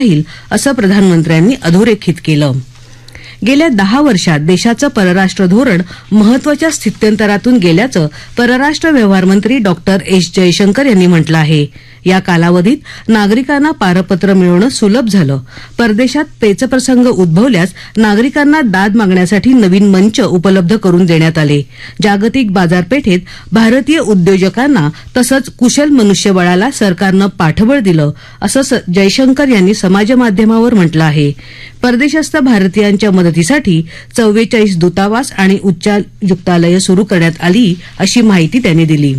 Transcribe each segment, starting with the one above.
राहील असं प्रधानमंत्र्यांनी अधोरेखित केलं. गेल्या 10 वर्षात देशाचं परराष्ट्र धोरण महत्वाच्या स्थित्यंतरातून गेल्याचं परराष्ट्र व्यवहार मंत्री डॉक्टर एस जयशंकर यांनी म्हटलं आहे. या कालावधीत नागरिकांना पारपत्र मिळवणं सुलभ झालं. परदेशात पेचप्रसंग उद्भवल्यास नागरिकांना दाद मागण्यासाठी नवीन मंच उपलब्ध करून देण्यात आले. जागतिक बाजारपेठेत भारतीय उद्योजकांना तसंच कुशल मनुष्यबळाला सरकारनं पाठबळ दिलं असं जयशंकर यांनी समाजमाध्यमावर म्हटलं आहे. परदेशस्थ भारतीयांच्या मदतीसाठी 44 दूतावास आणि उच्चायुक्तालयं सुरू करण्यात आली अशी माहिती त्यांनी दिली.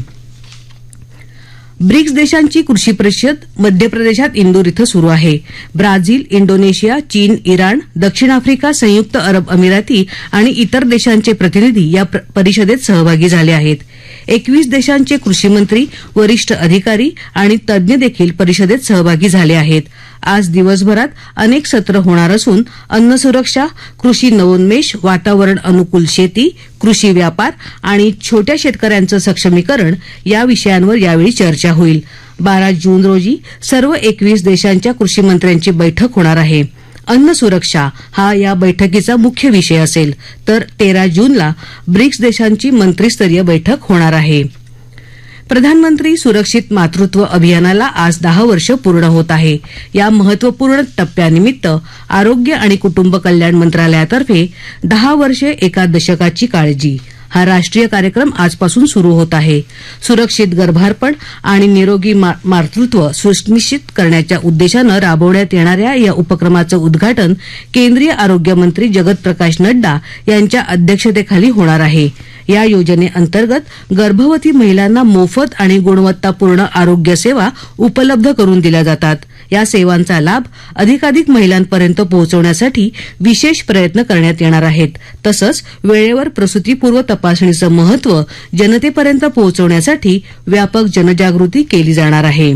ब्रिक्स देशांची कृषी परिषद मध्य प्रदेशात इंदूर इथं सुरू आहे. ब्राझील, इंडोनेशिया, चीन, इराण, दक्षिण आफ्रिका, संयुक्त अरब अमिराती आणि इतर देशांचे प्रतिनिधी या परिषदेत सहभागी झाले आहेत. 21 देशांचे कृषी मंत्री, वरिष्ठ अधिकारी आणि तज्ज्ञ देखील परिषदेत सहभागी झाले आहेत. आज दिवसभरात अनेक सत्र होणार असून अन्न सुरक्षा, कृषी नवोन्मेष, वातावरण अनुकूल शेती, कृषी व्यापार आणि छोट्या शेतकऱ्यांचं सक्षमीकरण या विषयांवर यावेळी चर्चा होईल. 12 जून रोजी सर्व 21 देशांच्या कृषी मंत्र्यांची बैठक होणार आहे. अन्न सुरक्षा हा या बैठकीचा मुख्य विषय असेल तर 13 जूनला ब्रिक्स देशांची मंत्रीस्तरीय बैठक होणार आहे. प्रधानमंत्री सुरक्षित मातृत्व अभियानाला आज 10 वर्ष पूर्ण होत आहे. या महत्वपूर्ण टप्प्यानिमित्त आरोग्य आणि कुटुंब कल्याण मंत्रालयातर्फे 10 वर्षे एका दशकाची काळजी हा राष्ट्रीय कार्यक्रम आजपासून सुरू होत आहे. सुरक्षित गर्भारपण आणि निरोगी मातृत्व सुनिश्चित करण्याच्या उद्देशानं राबवण्यात येणाऱ्या या उपक्रमाचं उद्घाटन केंद्रीय आरोग्य मंत्री जगत प्रकाश नड्डा यांच्या अध्यक्षतेखाली होणार आहे. या योजनेअंतर्गत गर्भवती महिलांना मोफत आणि गुणवत्तापूर्ण आरोग्य सेवा उपलब्ध करून दिल्या जातात. या सेवांचा लाभ अधिकाधिक महिलांपर्यंत पोहोचवण्यासाठी विशेष प्रयत्न करण्यात येणार आहेत. तसंच वेळेवर प्रसूतीपूर्व तपासणीचं महत्त्व जनतेपर्यंत पोहोचवण्यासाठी व्यापक जनजागृती केली जाणार आहे.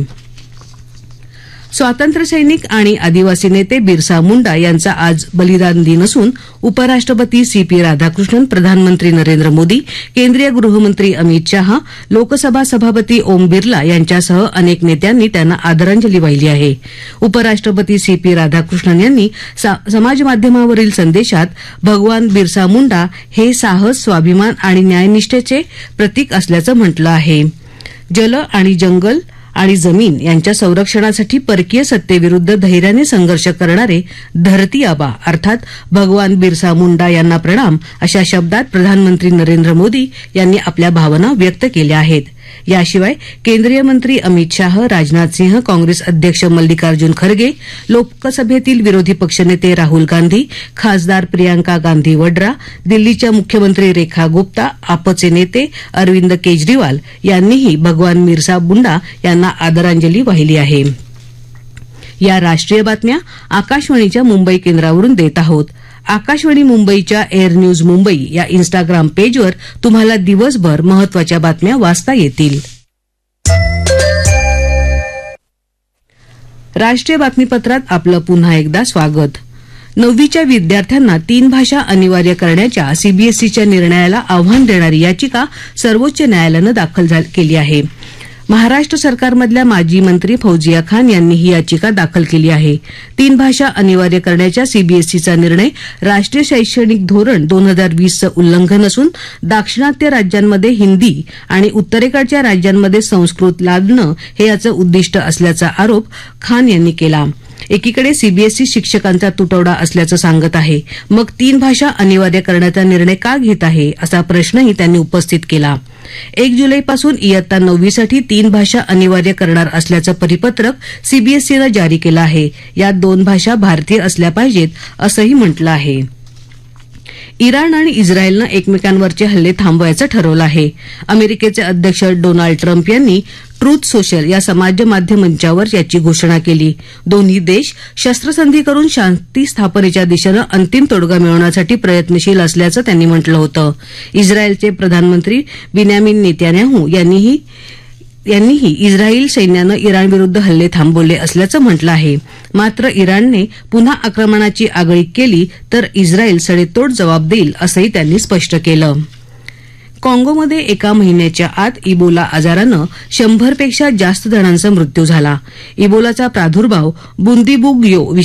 स्वातंत्र्यसैनिक आणि आदिवासी नेते बिरसा मुंडा यांचा आज बलिदान दिन असून उपराष्ट्रपती सीपी राधाकृष्णन, प्रधानमंत्री नरेंद्र मोदी, केंद्रीय गृहमंत्री अमित शहा, लोकसभा सभापती ओम बिर्ला यांच्यासह अनेक नेत्यांनी त्यांना आदरांजली वाहिली आहे. उपराष्ट्रपती सीपी राधाकृष्णन यांनी समाजमाध्यमावरील संदेशात भगवान बिरसा मुंडा हे साहस, स्वाभिमान आणि न्यायनिष्ठेचे प्रतीक असल्याचं म्हटलं आहे. जल आणि जंगल आणि जमीन यांच्या संरक्षणासाठी परकीय सत्तेविरुद्ध धैर्याने संघर्ष करणारे धरती आबा अर्थात भगवान बिरसा मुंडा यांना प्रणाम अशा शब्दात प्रधानमंत्री नरेंद्र मोदी यांनी आपल्या भावना व्यक्त केल्या आहेत. याशिवाय केंद्रीय मंत्री अमित शाह, राजनाथ सिंह, काँग्रेस अध्यक्ष मल्लिकार्जुन खरगे, लोकसभेतील विरोधी पक्षनेते राहुल गांधी, खासदार प्रियांका गांधी वड्रा, दिल्लीच्या मुख्यमंत्री रेखा गुप्ता, आपचे नेते अरविंद केजरीवाल यांनीही भगवान बिरसा मुंडा यांना आदरांजली वाहिली आहे. या राष्ट्रीय बातम्या आकाशवाणीच्या मुंबई केंद्रावरून देत आहोत. आकाशवाणी मुंबईच्या एअर न्यूज मुंबई या इन्स्टाग्राम पेजवर तुम्हाला दिवसभर महत्वाच्या बातम्या वाचता येतील. राष्ट्रीय बातमीपत्रात आपलं पुन्हा एकदा स्वागत. 9वीच्या विद्यार्थ्यांना 3 भाषा अनिवार्य करण्याच्या सीबीएसईच्या निर्णयाला आव्हान देणारी याचिका सर्वोच्च न्यायालयानं दाखल केली आहे. महाराष्ट्र सरकारमधल्या माजी मंत्री फौजिया खान यांनी ही याचिका दाखल केली आहे. 3 भाषा अनिवार्य करण्याच्या सीबीएसईचा निर्णय राष्ट्रीय शैक्षणिक धोरण 2020चं उल्लंघन असून दाक्षिणात्य राज्यांमध्ये हिंदी आणि उत्तरेकडच्या राज्यांमध्ये संस्कृत लादणं हे याचं उद्दिष्ट असल्याचा आरोप खान यांनी केला. एकीकडे सीबीएसई शिक्षकांचा तुटवडा असल्याचं सांगत आहे, मग 3 भाषा अनिवार्य करण्याचा निर्णय का घेत आहे असा प्रश्नही त्यांनी उपस्थित केला. 1 जुलैपासून इयत्ता 9वीसाठी 3 भाषा अनिवार्य करणार असल्याचं परिपत्रक सीबीएसईनं जारी केलं आहे. यात 2 भाषा भारतीय असल्या पाहिजेत असंही म्हटलं आहे. इराण आणि इस्रायलनं एकमेकांवरचे हल्ले थांबवायचं ठरवलं आहे. अमेरिकेचे अध्यक्ष डोनाल्ड ट्रम्प यांनी ट्रूथ सोशल या समाज माध्यम मंचावर याची घोषणा केली. दोन्ही देश शस्त्रसंधी करून शांती स्थापनेच्या दिशेनं अंतिम तोडगा मिळवण्यासाठी प्रयत्नशील असल्याचं त्यांनी म्हटलं होतं. इस्रायलचे प्रधानमंत्री बिन्यामिन नेतान्याहू यांनीही इस्रायल सैन्यानं इराणविरुद्ध हल्ले थांबवले असल्याचं म्हटलं आहे. मात्र इराणने पुन्हा आक्रमणाची आगळीक केली तर इस्रायल सडेतोड जबाब देईल असंही त्यांनी स्पष्ट केलं. काँगोमध्ये एका महिन्याच्या आत इबोला आजारानं 100पेक्षा जास्त जणांचा मृत्यू झाला. इबोलाचा प्रादुर्भाव बुंदीबुगयो